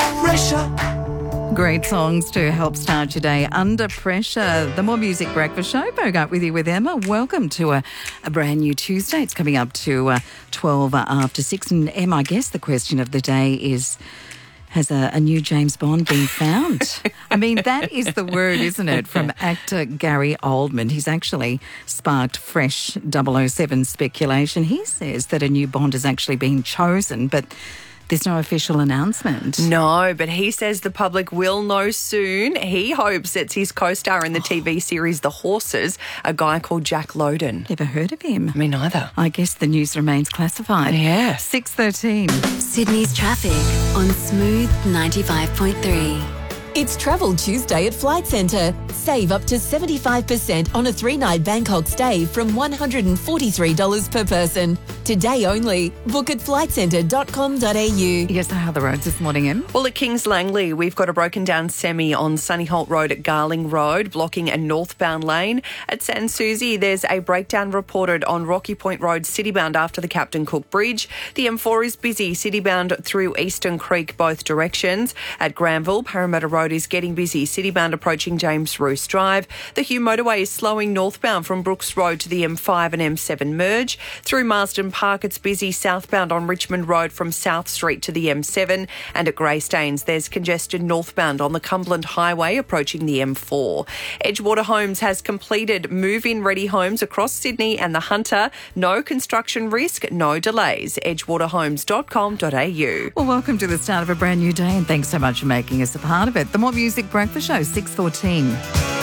Pressure. Great songs to help start your day under pressure. The More Music Breakfast Show. Bogart with you with Emma. Welcome to a brand new Tuesday. It's coming up to 12 after 6. And Emma, I guess the question of the day is, has a new James Bond been found? I mean, that is the word, isn't it, from actor Gary Oldman. He's actually sparked fresh 007 speculation. He says that a new Bond has actually been chosen, but there's no official announcement. No, but he says the public will know soon. He hopes it's his co-star in the TV series The Horses, a guy called Jack Lowden. Never heard of him. Me neither. I guess the news remains classified. Yeah. 6:13. Sydney's traffic on Smooth 95.3. It's Travel Tuesday at Flight Centre. Save up to 75% on a 3-night Bangkok stay from $143 per person. Today only. Book at flightcentre.com.au. Yes, how are the roads this morning, Em? Well, at Kings Langley, we've got a broken down semi on Sunnyholt Road at Garling Road, blocking a northbound lane. At Sans Souci, there's a breakdown reported on Rocky Point Road, citybound after the Captain Cook Bridge. The M4 is busy, citybound through Eastern Creek, both directions. At Granville, Parramatta Road is getting busy, citybound approaching James Roos Drive. The Hume Motorway is slowing northbound from Brooks Road to the M5 and M7 merge. Through Marsden Park, it's busy southbound on Richmond Road from South Street to the M7. And at Greystanes, there's congestion northbound on the Cumberland Highway approaching the M4. Edgewater Homes has completed move-in ready homes across Sydney and the Hunter. No construction risk, no delays. edgewaterhomes.com.au. Well, welcome to the start of a brand new day and thanks so much for making us a part of it. The More Music Breakfast Show, 6:14.